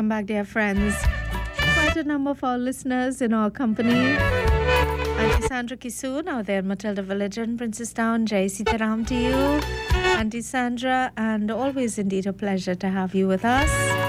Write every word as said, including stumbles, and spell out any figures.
back, dear friends. Quite a number of our listeners in our company. Auntie Sandra Kisoon out there in Matilda Village in Princestown. Jai Sitaram to you, Auntie Sandra, and always indeed a pleasure to have you with us.